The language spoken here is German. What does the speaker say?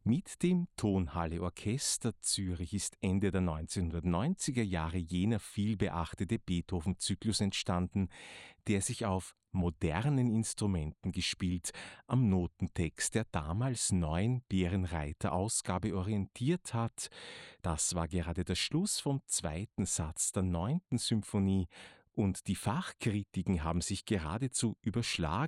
Mit dem Tonhalle Orchester Zürich ist Ende der 1990er Jahre jener vielbeachtete Beethoven-Zyklus entstanden, der sich auf modernen Instrumenten gespielt, am Notentext der damals neuen Bärenreiter-Ausgabe orientiert hat. Das war gerade der Schluss vom zweiten Satz der 9. Symphonie und die Fachkritiken haben sich geradezu überschlagen